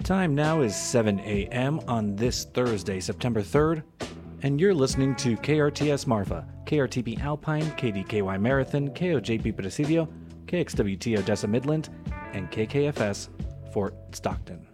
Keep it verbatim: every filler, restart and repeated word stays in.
Time now is seven a.m. on this Thursday, September third, and you're listening to K R T S Marfa, K R T P Alpine, K D K Y Marathon, K O J P Presidio, K X W T Odessa Midland, and K K F S Fort Stockton.